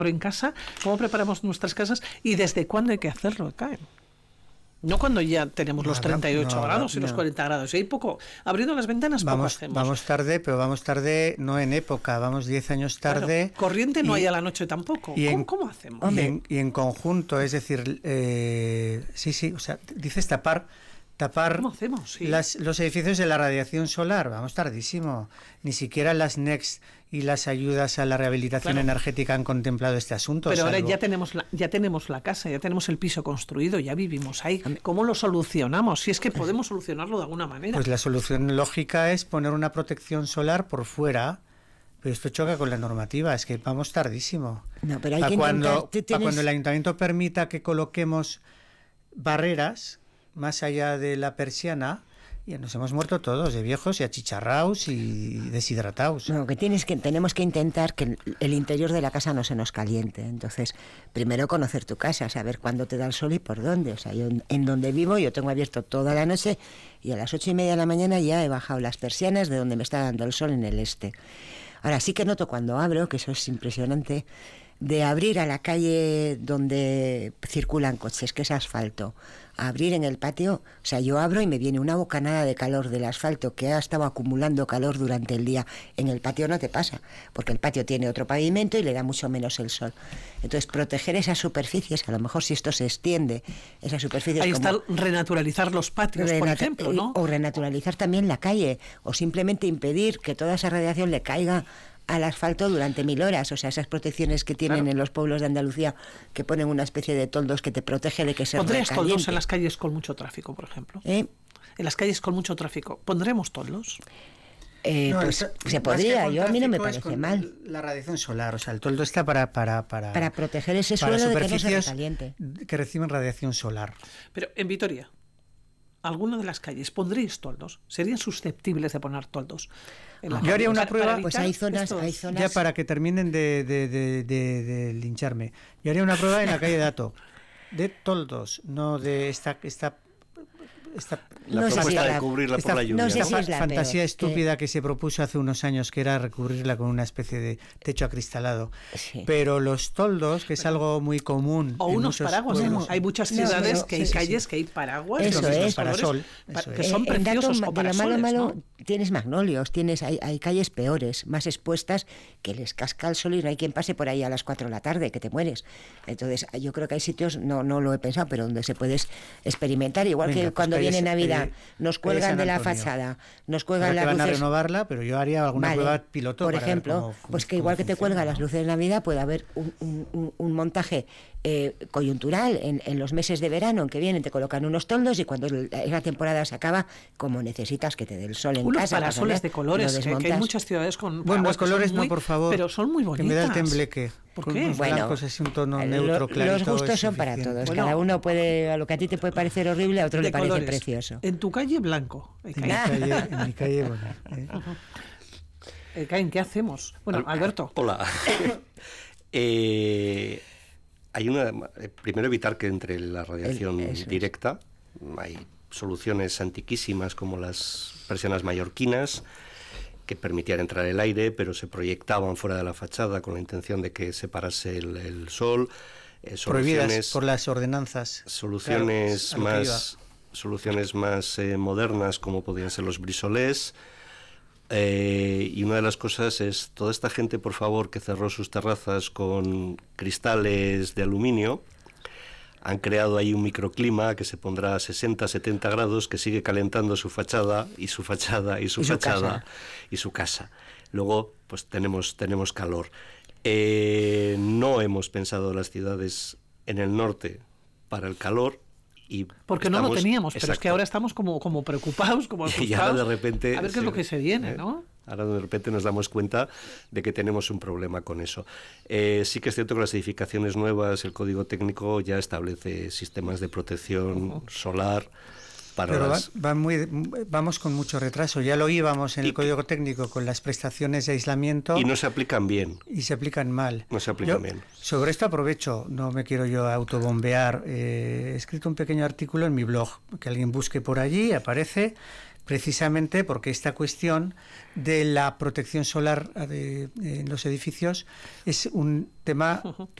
en casa, cómo preparamos nuestras casas y desde cuándo hay que hacerlo, Caen. No cuando ya tenemos los 38 grados y los 40 grados. Y hay poco. Abriendo las ventanas, poco hacemos. Vamos tarde, pero vamos tarde no en época, vamos 10 años tarde. Claro, corriente no hay a la noche tampoco. ¿Cómo hacemos? Y en conjunto, es decir, sí, o sea, dices tapar ¿Cómo hacemos? Sí. Los edificios de la radiación solar, vamos tardísimo. Ni siquiera las NEXT y las ayudas a la rehabilitación energética han contemplado este asunto. Pero ahora ya tenemos la casa, ya tenemos el piso construido, ya vivimos ahí. ¿Cómo lo solucionamos? Si es que podemos solucionarlo de alguna manera. Pues la solución lógica es poner una protección solar por fuera. Pero esto choca con la normativa, es que vamos tardísimo. No, pero hay cuando el ayuntamiento permita que coloquemos barreras más allá de la persiana, ya nos hemos muerto todos, de viejos y achicharrados y deshidratados. No, tenemos que intentar que el interior de la casa no se nos caliente. Entonces, primero conocer tu casa, saber cuándo te da el sol y por dónde. O sea, yo en donde vivo, yo tengo abierto toda la noche y a las 8:30 de la mañana ya he bajado las persianas de donde me está dando el sol en el este. Ahora sí que noto cuando abro, que eso es impresionante, de abrir a la calle donde circulan coches, que es asfalto, a abrir en el patio, o sea, yo abro y me viene una bocanada de calor del asfalto que ha estado acumulando calor durante el día. En el patio no te pasa, porque el patio tiene otro pavimento y le da mucho menos el sol. Entonces, proteger esas superficies, a lo mejor si esto se extiende, esas superficies... Ahí está renaturalizar los patios, por ejemplo, ¿no? O renaturalizar también la calle, o simplemente impedir que toda esa radiación le caiga al asfalto durante 1000 horas, o sea, esas protecciones que tienen en los pueblos de Andalucía, que ponen una especie de toldos que te protege de que se recaliente. ¿Pondrías toldos en las calles con mucho tráfico, por ejemplo? En las calles con mucho tráfico, ¿pondremos toldos? Pues se podría, a mí no me parece mal. La radiación solar, o sea, el toldo está para proteger ese suelo de que no se recaliente, que reciben radiación solar. Pero en Vitoria, ¿alguna de las calles pondréis toldos? ¿Serían susceptibles de poner toldos? Yo haría una prueba, pues hay zonas ya para que terminen de lincharme. Yo haría una prueba en la calle Dato de toldos, no de esta la propuesta de cubrirla por la lluvia. Esta fantasía estúpida que se propuso hace unos años, que era recubrirla con una especie de techo acristalado. Sí. Pero los toldos, que es algo muy común. O unos paraguas. Hay muchas ciudades que hay calles que hay paraguas. Eso es. Parasol. Que son preciosos. De lo malo, tienes magnolios, hay calles peores, más expuestas, que les casca el sol y no hay quien pase por ahí a las 4 de la tarde, que te mueres. Entonces, yo creo que hay sitios, no lo he pensado, pero donde se puede experimentar, igual que cuando viene Navidad, nos cuelgan de la fachada, nos cuelgan las luces. Van a renovarla, pero yo haría alguna prueba piloto. Por ejemplo, pues que igual que te cuelgan las luces de Navidad, puede haber un montaje coyuntural en los meses de verano en que vienen, te colocan unos toldos y cuando la temporada se acaba, como necesitas que te dé el sol en unos casa. Unos parasoles de colores, que hay muchas ciudades con... Bueno, los colores no, por favor. Pero son muy bonitas. Que me da el tembleque. ¿Por qué? Bueno, es un tono neutro, clarito. Los gustos son para todos. Bueno, cada uno puede, a lo que a ti te puede parecer horrible, a otro le parece colores. Precioso. En tu calle, blanco. En mi calle, bueno. ¿Qué hacemos? Bueno, Alberto. Hola. Primero evitar que entre la radiación directa. Hay soluciones antiquísimas como las persianas mallorquinas, que permitían entrar el aire, pero se proyectaban fuera de la fachada con la intención de que separase el sol. Prohibidas por las ordenanzas. Soluciones más modernas, como podían ser los brisolés. Y una de las cosas es, toda esta gente, por favor, que cerró sus terrazas con cristales de aluminio, han creado ahí un microclima que se pondrá a 60, 70 grados, que sigue calentando su fachada y su fachada y su fachada y su casa. Luego, pues tenemos calor. No hemos pensado las ciudades en el norte para el calor. Porque no lo teníamos, pero es que ahora estamos como preocupados, como asustados. Y ahora de repente... A ver qué es lo que se viene, ¿no? Ahora de repente nos damos cuenta de que tenemos un problema con eso. Sí que es cierto que las edificaciones nuevas, el código técnico ya establece sistemas de protección solar para pero vamos con mucho retraso. Ya lo íbamos en el código técnico con las prestaciones de aislamiento. Y no se aplican bien. Y se aplican mal. No se aplican bien. Sobre esto aprovecho, no me quiero yo autobombear. He escrito un pequeño artículo en mi blog, que alguien busque por allí, aparece, precisamente porque esta cuestión de la protección solar en los edificios es un tema